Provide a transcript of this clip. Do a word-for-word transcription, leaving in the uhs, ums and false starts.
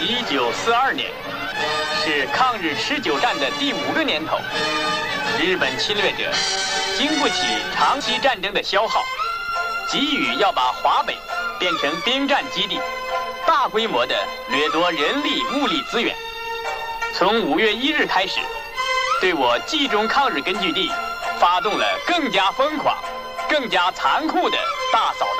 一九四二年是抗日持久战的第五个年头，日本侵略者经不起长期战争的消耗，急于要把华北变成兵站基地，大规模的掠夺人力物力资源。从五月一日开始，对我冀中抗日根据地发动了更加疯狂、更加残酷的大扫荡。